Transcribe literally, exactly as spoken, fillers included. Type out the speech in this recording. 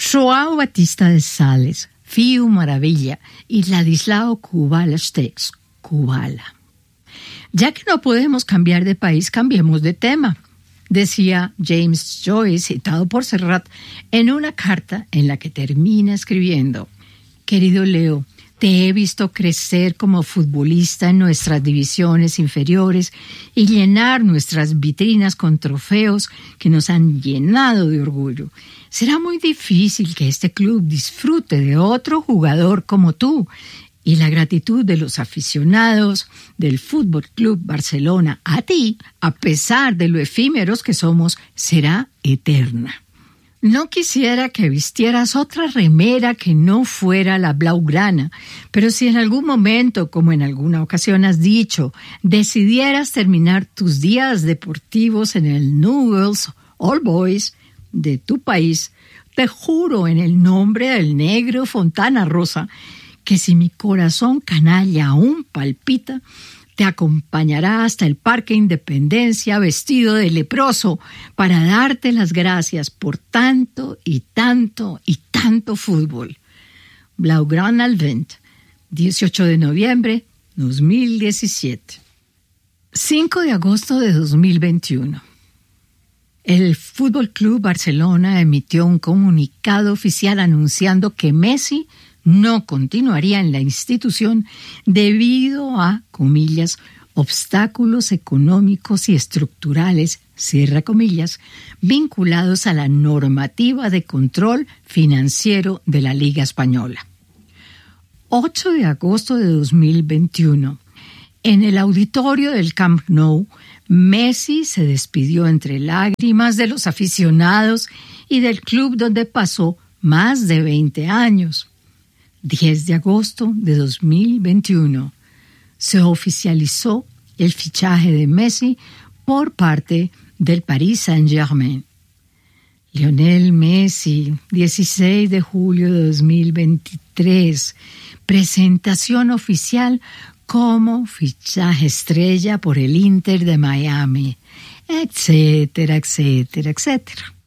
João Batista de Sales, Fiu Maravilla y Ladislao Kubala Stex, Kubala. Ya que no podemos cambiar de país, cambiemos de tema, decía James Joyce, citado por Serrat, en una carta en la que termina escribiendo: querido Leo, te he visto crecer como futbolista en nuestras divisiones inferiores y llenar nuestras vitrinas con trofeos que nos han llenado de orgullo. Será muy difícil que este club disfrute de otro jugador como tú, y la gratitud de los aficionados del Fútbol Club Barcelona a ti, a pesar de lo efímeros que somos, será eterna. No quisiera que vistieras otra remera que no fuera la blaugrana, pero si en algún momento, como en alguna ocasión has dicho, decidieras terminar tus días deportivos en el Newell's Old Boys de tu país, te juro en el nombre del negro Fontana Rosa que si mi corazón canalla aún palpita, te acompañará hasta el Parque Independencia vestido de leproso para darte las gracias por tanto y tanto y tanto fútbol. Blaugrana Advent, dieciocho de noviembre de dos mil diecisiete. cinco de agosto de dos mil veintiuno. El Fútbol Club Barcelona emitió un comunicado oficial anunciando que Messi no continuaría en la institución debido a, comillas, obstáculos económicos y estructurales, cierra comillas, vinculados a la normativa de control financiero de la Liga Española. ocho de agosto de dos mil veintiuno. En el auditorio del Camp Nou, Messi se despidió entre lágrimas de los aficionados y del club donde pasó más de veinte años. diez de agosto de dos mil veintiuno, se oficializó el fichaje de Messi por parte del Paris Saint-Germain. Lionel Messi, dieciséis de julio de dos mil veintitrés, presentación oficial como fichaje estrella por el Inter de Miami, etcétera, etcétera, etcétera.